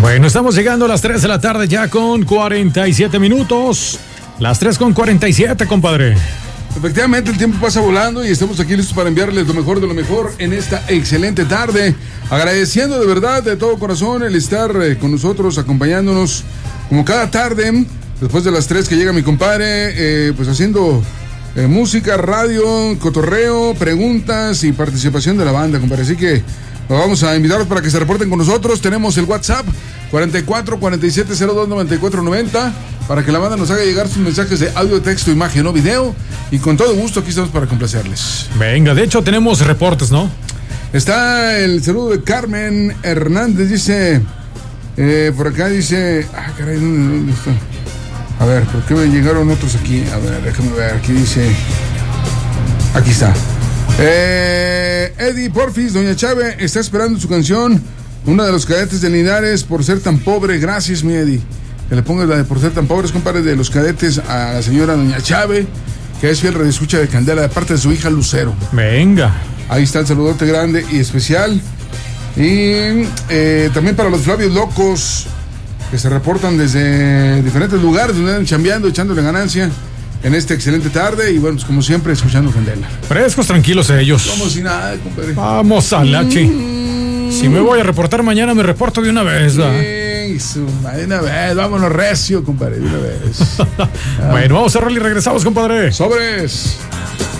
Bueno, estamos llegando a las 3 de la tarde ya con 47 minutos. Las 3 con 47, compadre. Efectivamente, el tiempo pasa volando y estamos aquí listos para enviarles lo mejor de lo mejor en esta excelente tarde. Agradeciendo de verdad, de todo corazón, el estar con nosotros, acompañándonos como cada tarde, después de las 3 que llega mi compadre, pues haciendo música, radio, cotorreo, preguntas y participación de la banda, compadre. Así que los vamos a invitarlos para que se reporten con nosotros. Tenemos el WhatsApp 44 47 02 94 90 para que la banda nos haga llegar sus mensajes de audio, texto, imagen o video. Y con todo gusto aquí estamos para complacerles. Venga, de hecho tenemos reportes, ¿no? Está el saludo de Carmen Hernández, dice, por acá dice, caray, ¿dónde está? A ver, ¿por qué me llegaron otros aquí? A ver, déjame ver, aquí dice, aquí está. Eddie Porfis, doña Chávez está esperando su canción, una de los Cadetes de Linares, Por Ser Tan Pobre. Gracias, mi Eddie. Que le pongas la de Por Ser Tan Pobres, compadre, de los Cadetes a la señora doña Chávez, que es fiel radioescucha de Candela, de parte de su hija Lucero. Venga. Ahí está el saludote grande y especial. Y también para los Flavios Locos, que se reportan desde diferentes lugares donde andan chambeando, echándole ganancia en esta excelente tarde. Y bueno, pues como siempre, escuchando Candela. Frescos, tranquilos ellos. Como si nada, compadre. Vamos a Lachi. Si me voy a reportar mañana, me reporto de una vez, ¿verdad? De una vez, vámonos recio, compadre, de una vez. Bueno, vamos a cerrar y regresamos, compadre. Sobres.